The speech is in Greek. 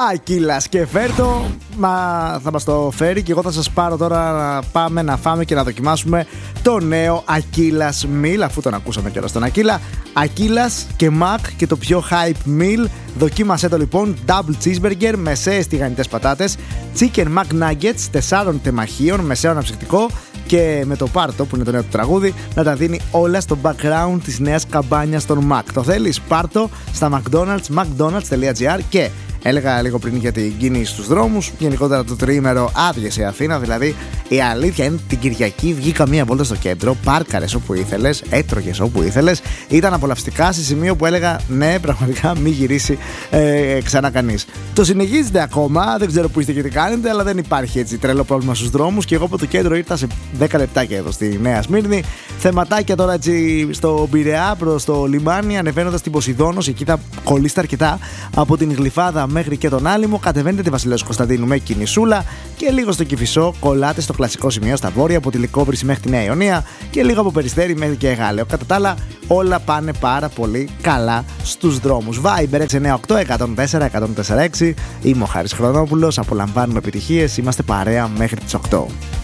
Ακύλας και φέρτο. Θα μας το φέρει και εγώ θα σας πάρω τώρα να πάμε να φάμε και να δοκιμάσουμε το νέο Ακύλας Meal, αφού τον ακούσαμε κιόλας τον Ακύλα. Ακύλας και Mac και το πιο hype meal. Δοκίμασέ το λοιπόν. Double cheeseburger, μεσαίες τηγανιτές πατάτες, chicken mac nuggets 4 τεμαχίων, μεσαίο αναψυκτικό, και με το πάρτο που είναι το νέο του τραγούδι να τα δίνει όλα στο background της νέας καμπάνιας των Mac. Το θέλεις? Πάρτο στα McDonald's, mcdonalds.gr. Και έλεγα λίγο πριν για την κίνηση στους δρόμους. Γενικότερα το τριήμερο άδειασε η Αθήνα. Δηλαδή η αλήθεια είναι την Κυριακή βγήκα μία βόλτα στο κέντρο, πάρκαρες όπου ήθελες, έτρωγες όπου ήθελες. Ήταν απολαυστικά σε σημείο που έλεγα ναι, πραγματικά μην γυρίσει ξανά κανείς. Το συνεχίζετε ακόμα, δεν ξέρω που είστε και τι κάνετε, αλλά δεν υπάρχει έτσι τρελό πρόβλημα στους δρόμους. Και εγώ από το κέντρο ήρθα σε 10 λεπτάκια εδώ στη Νέα Σμύρνη. Θεματάκια τώρα έτσι στο Πειραιά προς το λιμάνι, ανεβαίνοντας την Ποσειδώνος. Εκεί θα κολλήσετε αρκετά από την Γλυφάδα μέχρι και τον Άλυμο. Κατεβαίνετε τη Βασιλέως Κωνσταντίνου με κινησούλα και λίγο στο Κηφισό. Κολλάτε στο κλασικό σημείο στα βόρεια, από τη Λυκόβρηση μέχρι τη Νέα Ιωνία και λίγο από Περιστέρι μέχρι και Εγάλεο. Κατά τα άλλα, όλα πάνε πάρα πολύ καλά στους δρόμους. Viber 698 104 104 6. Είμαι ο Χάρης Χρονόπουλος. Απολαμβάνουμε επιτυχίες. Είμαστε παρέα μέχρι τις 8.